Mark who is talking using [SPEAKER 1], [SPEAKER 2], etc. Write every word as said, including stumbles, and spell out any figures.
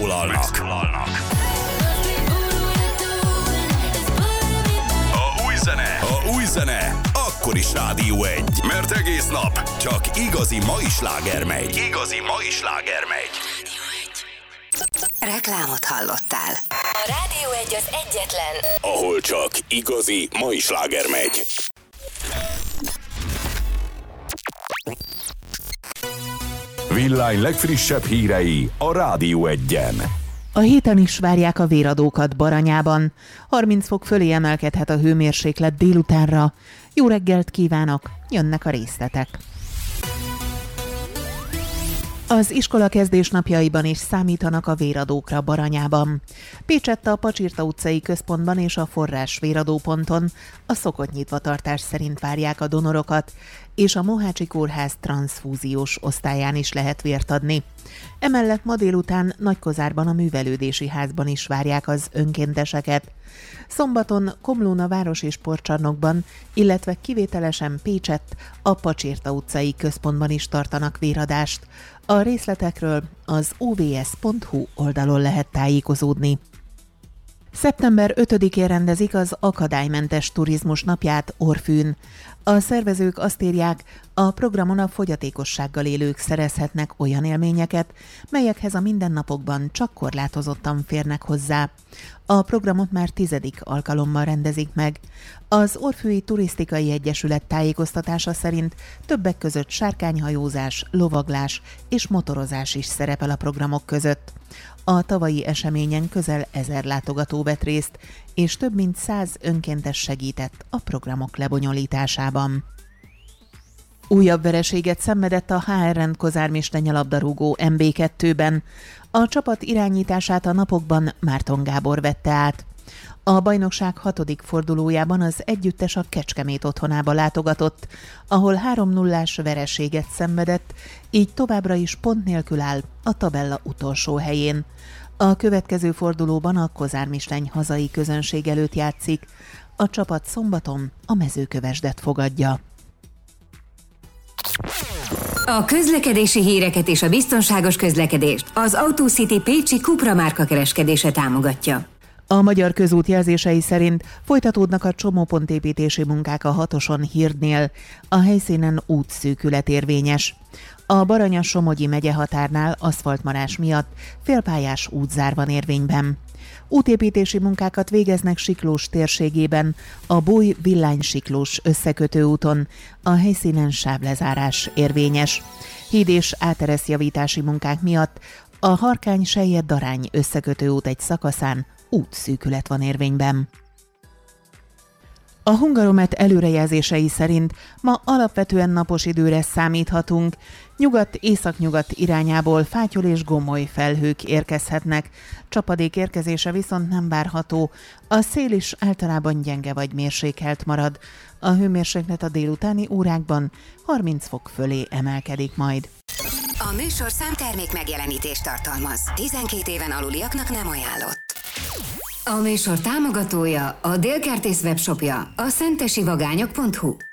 [SPEAKER 1] megszólalnak. A új zene, a új zene, akkor is Rádió egy, mert egész nap csak igazi mai sláger megy. Igazi mai sláger megy.
[SPEAKER 2] Reklámot hallottál.
[SPEAKER 3] A Rádió egy az egyetlen,
[SPEAKER 1] ahol csak igazi mai sláger megy. Villány legfrissebb hírei a Rádió egyen.
[SPEAKER 4] A héten is várják a véradókat Baranyában. harminc fok fölé emelkedhet a hőmérséklet délutánra. Jó reggelt kívánok, jönnek a részletek. Az iskola kezdés napjaiban is számítanak a véradókra Baranyában. Pécsette a Pacsirta utcai központban és a Forrás véradóponton a szokott nyitvatartás szerint várják a donorokat, és a Mohácsi Kórház transzfúziós osztályán is lehet vért adni. Emellett ma délután Nagykozárban a Művelődési Házban is várják az önkénteseket. Szombaton Komlóna városi sportcsarnokban, illetve kivételesen Pécsett a Pacsirta utcai központban is tartanak véradást. A részletekről az o v s pont h u oldalon lehet tájékozódni. szeptember ötödikén rendezik az akadálymentes turizmus napját Orfűn. A szervezők azt írják, a programon a fogyatékossággal élők szerezhetnek olyan élményeket, melyekhez a mindennapokban csak korlátozottan férnek hozzá. A programot már tizedik alkalommal rendezik meg. Az Orfűi Turisztikai Egyesület tájékoztatása szerint többek között sárkányhajózás, lovaglás és motorozás is szerepel a programok között. A tavalyi eseményen közel ezer látogató vett részt, és több mint száz önkéntes segített a programok lebonyolításában. Újabb vereséget szenvedett a há er en Kozármistenya labdarúgó em bé kettőben. A csapat irányítását a napokban Márton Gábor vette át. A bajnokság hatodik fordulójában az együttes a Kecskemét otthonába látogatott, ahol három nullás vereséget szenvedett, így továbbra is pont nélkül áll a tabella utolsó helyén. A következő fordulóban a Kozármisteny hazai közönség előtt játszik. A csapat szombaton a Mezőkövesdet fogadja.
[SPEAKER 2] A közlekedési híreket és a biztonságos közlekedést az AutoCity Pécsi Cupra márka kereskedése támogatja.
[SPEAKER 4] A Magyar Közút jelzései szerint folytatódnak a csomópontépítési munkák a hatoson Hirdnél. A helyszínen útszűkület érvényes. A Baranya-Somogyi megye határnál aszfaltmarás miatt félpályás útzár van érvényben. Útépítési munkákat végeznek Siklós térségében, a Bój-Villány-Siklós összekötő úton, a helyszínen sávlezárás érvényes. Híd és átereszjavítási munkák miatt a Harkány-Selyed-Darány összekötő út egy szakaszán útszűkület van érvényben. A Hungaromet előrejelzései szerint ma alapvetően napos időre számíthatunk. Nyugat-északnyugat irányából fátyol és gomoly felhők érkezhetnek. Csapadék érkezése viszont nem várható. A szél is általában gyenge vagy mérsékelt marad. A hőmérséklet a délutáni órákban harminc fok fölé emelkedik majd.
[SPEAKER 2] A műsor számtermék megjelenítést tartalmaz. tizenkét éven aluliaknak nem ajánlott. A műsor támogatója, a Délkertész webshopja, a szentesivagányok pont hu.